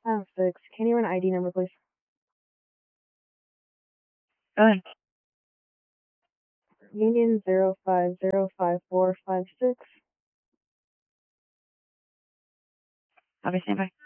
6. Can you run ID number, please? Go ahead. Union 0505456. I'll be standing by.